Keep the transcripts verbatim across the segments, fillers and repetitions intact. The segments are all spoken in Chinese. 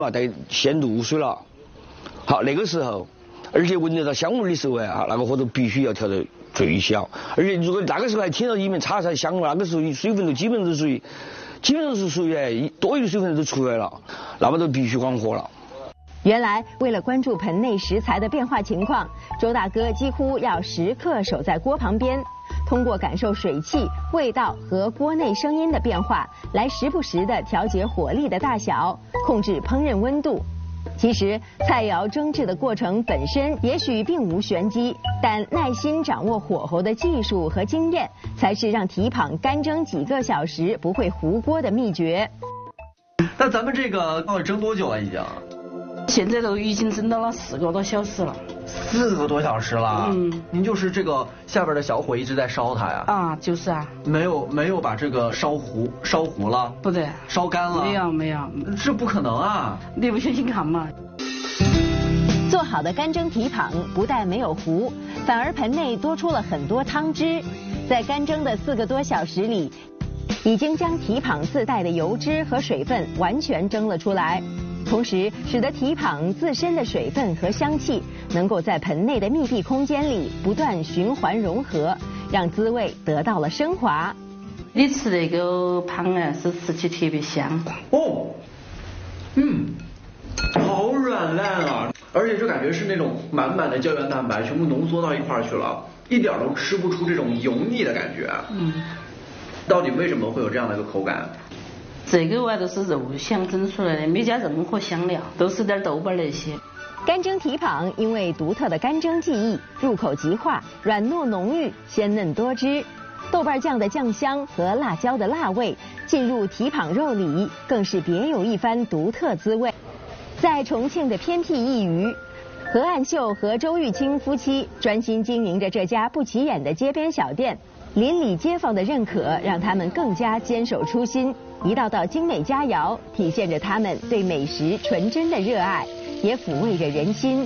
啊，带鲜露水了。好，那个时候，而且闻得到香味的时候啊，那个火头必须要调到最小。而且如果那个时候还听到里面插上香味，那个时候水分都基本上都属于，基本上是属于多余水分都出来了，那么都必须关火了。 原来，为了关注盆内食材的变化情况，周大哥几乎要时刻守在锅旁边，通过感受水汽、味道和锅内声音的变化，来时不时地调节火力的大小，控制烹饪温度。其实，菜肴蒸制的过程本身也许并无玄机，但耐心掌握火候的技术和经验，才是让蹄膀干蒸几个小时不会糊锅的秘诀。 那咱们这个到底蒸多久了？已经？ 现在都已经蒸到了四个多小时了。 四个多小时了。嗯，您就是这个下边的小火一直在烧它呀？ 啊，就是啊。 没有没有把这个烧糊烧糊了？ 不对， 烧干了？ 没有没有， 这不可能啊！ 你不相信看嘛？ 做好的干蒸蹄膀不但没有糊，反而盆内多出了很多汤汁。在干蒸的四个多小时里，已经将蹄膀自带的油脂和水分完全蒸了出来。同时，使得蹄膀自身的水分和香气能够在盆内的密闭空间里不断循环融合，让滋味得到了升华。 你吃那个汤啊，是吃起特别香。 哦，嗯，好软烂啊，而且就感觉是那种满满的胶原蛋白全部浓缩到一块儿去了，一点都吃不出这种油腻的感觉。嗯，到底为什么会有这样的一个口感？ 这个玩意都是肉香蒸出来的，没加任何香料，都是点豆瓣那些。 干蒸蹄膀因为独特的干蒸技艺，入口即化，软糯浓郁，鲜嫩多汁。豆瓣酱的酱香和辣椒的辣味进入蹄膀肉里，更是别有一番独特滋味。在重庆的偏僻一隅，何岸秀和周玉清夫妻专心经营着这家不起眼的街边小店。邻里街坊的认可让他们更加坚守初心，一道道精美佳肴体现着他们对美食纯真的热爱，也抚慰着人心。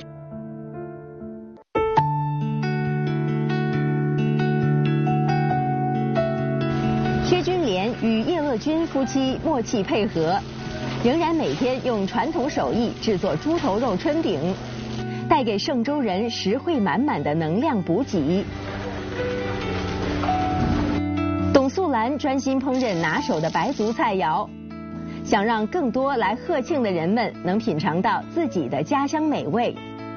薛君莲与叶鄂君夫妻默契配合，仍然每天用传统手艺制作猪头肉春饼，带给嵊州人实惠满满的能量补给。董素兰专心烹饪拿手的白族菜肴，想让更多来贺庆的人们能品尝到自己的家乡美味。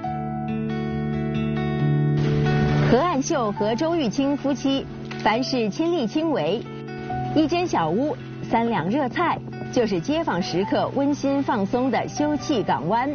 何岸秀和周玉清夫妻凡事亲力亲为，一间小屋，三两热菜，就是街坊食客温馨放松的休憩港湾。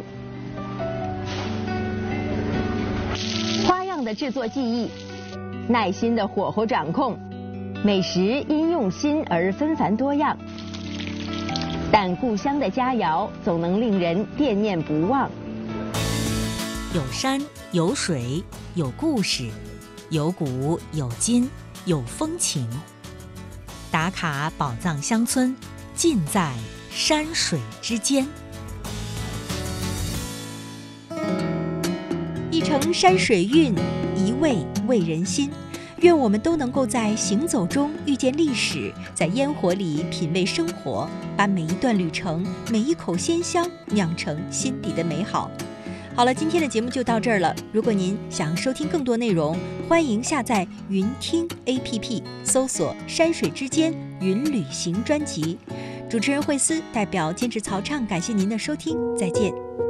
花样的制作技艺，耐心的火候掌控。美食因用心而纷繁多样，但故乡的佳肴总能令人惦念不忘。 有山有水有故事，有古有今有风情。打卡宝藏乡村，尽在山水之间。一程山水韵，一味味人心。愿我们都能够在行走中遇见历史，在烟火里品味生活，把每一段旅程、每一口鲜香酿成心底的美好。好了，今天的节目就到这儿了。如果您想收听更多内容，欢迎下载云听 A P P， 搜索山水之间云旅行专辑。主持人惠思代表监制曹畅，感谢您的收听，再见。